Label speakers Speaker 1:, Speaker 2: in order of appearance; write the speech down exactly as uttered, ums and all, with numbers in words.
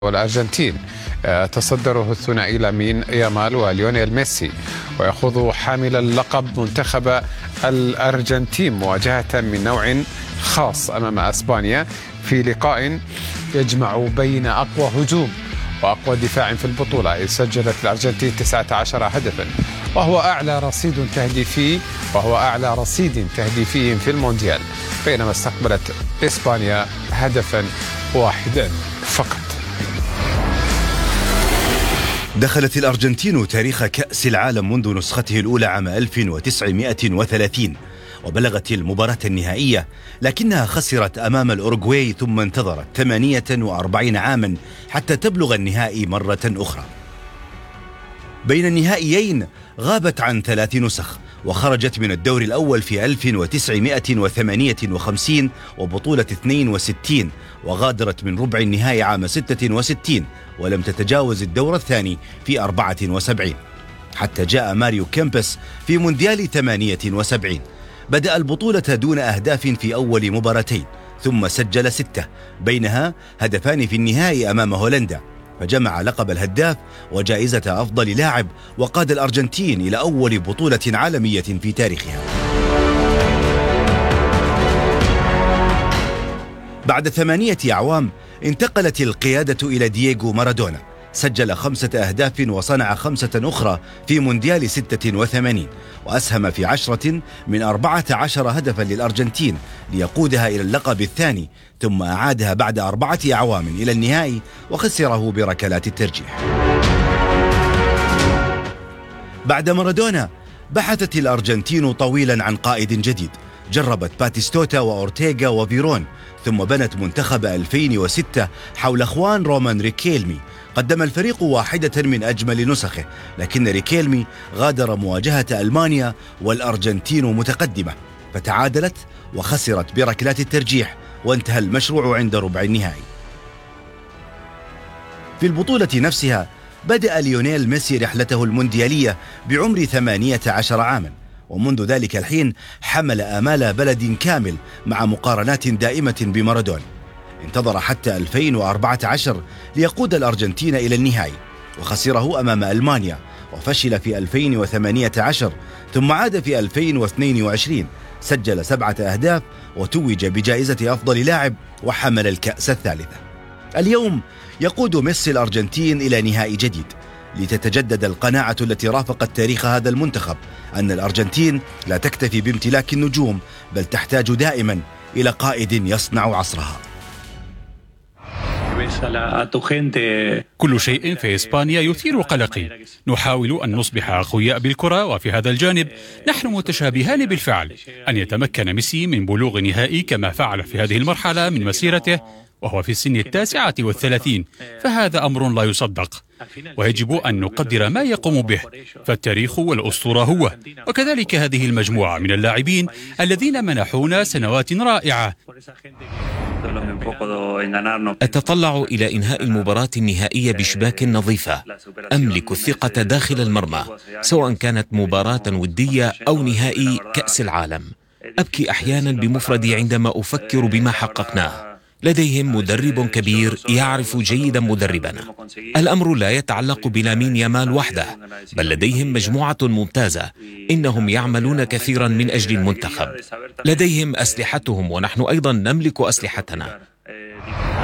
Speaker 1: والأرجنتين تصدره الثنائي لامين يامال وليونيل ميسي، ويخوض حامل اللقب منتخب الأرجنتين مواجهة من نوع خاص أمام أسبانيا في لقاء يجمع بين أقوى هجوم وأقوى دفاع في البطولة، إذ سجلت الأرجنتين تسعة عشر هدفا، وهو أعلى رصيد تهديفي وهو أعلى رصيد تهديفي في المونديال، بينما استقبلت إسبانيا هدفا واحدا فقط.
Speaker 2: دخلت الأرجنتين تاريخ كأس العالم منذ نسخته الأولى عام ألف وتسعمائة وثلاثين، وبلغت المباراة النهائية، لكنها خسرت أمام الأوروغواي ثم انتظرت ثمانية وأربعين عاما حتى تبلغ النهائي مرة أخرى. بين النهائيين غابت عن ثلاث نسخ، وخرجت من الدور الأول في ألف وتسعمائة وثمانية وخمسين وبطولة اثنين وستين، وغادرت من ربع النهائي عام ستة وستين، ولم تتجاوز الدور الثاني في أربعة وسبعين، حتى جاء ماريو كيمبس في مونديال ثمانية وسبعين. بدأ البطولة دون أهداف في أول مباراتين، ثم سجل ستة، بينها هدفان في النهائي أمام هولندا، فجمع لقب الهداف وجائزة أفضل لاعب، وقاد الأرجنتين إلى أول بطولة عالمية في تاريخها. بعد ثمانية أعوام انتقلت القيادة إلى دييغو مارادونا، سجل خمسة أهداف وصنع خمسة أخرى في مونديال ستة وثمانين، وأسهم في عشرة من أربعة عشر هدفا للأرجنتين ليقودها إلى اللقب الثاني، ثم أعادها بعد أربعة أعوام إلى النهائي وخسره بركلات الترجيح. بعد مارادونا بحثت الأرجنتين طويلا عن قائد جديد، جربت باتيستوتا وأورتيغا وفيرون، ثم بنت منتخب ألفين وستة حول خوان رومان ريكيلمي. قدم الفريق واحدة من أجمل نسخه، لكن ريكيلمي غادر مواجهة ألمانيا والأرجنتين متقدمة، فتعادلت وخسرت بركلات الترجيح، وانتهى المشروع عند ربع النهائي. في البطولة نفسها بدأ ليونيل ميسي رحلته المونديالية بعمر ثمانية عشر عاما، ومنذ ذلك الحين حمل آمال بلد كامل مع مقارنات دائمة بمارادونا. انتظر حتى ألفين وأربعة عشر ليقود الأرجنتين إلى النهائي، وخسره أمام ألمانيا، وفشل في ألفين وثمانية عشر، ثم عاد في ألفين واثنين وعشرين، سجل سبعة أهداف وتوج بجائزة أفضل لاعب وحمل الكأس الثالثة. اليوم يقود ميسي الأرجنتين إلى نهائي جديد، لتتجدد القناعة التي رافقت تاريخ هذا المنتخب أن الأرجنتين لا تكتفي بامتلاك النجوم، بل تحتاج دائما إلى قائد يصنع عصرها.
Speaker 3: كل شيء في إسبانيا يثير قلقي، نحاول أن نصبح أقوياء بالكرة، وفي هذا الجانب نحن متشابهان بالفعل. أن يتمكن ميسي من بلوغ نهائي كما فعل في هذه المرحلة من مسيرته وهو في السن التاسعة والثلاثين، فهذا أمر لا يصدق، ويجب أن نقدر ما يقوم به، فالتاريخ والأسطورة هو، وكذلك هذه المجموعة من اللاعبين الذين منحونا سنوات رائعة.
Speaker 4: أتطلع إلى إنهاء المباراة النهائية بشباك نظيفة، أملك الثقة داخل المرمى، سواء كانت مباراة ودية أو نهائي كأس العالم. أبكي أحيانا بمفردي عندما أفكر بما حققناه. لديهم مدرب كبير يعرف جيدا مدربنا. الأمر لا يتعلق بلامين يامال وحده، بل لديهم مجموعة ممتازة، إنهم يعملون كثيرا من أجل المنتخب. لديهم أسلحتهم ونحن أيضا نملك أسلحتنا.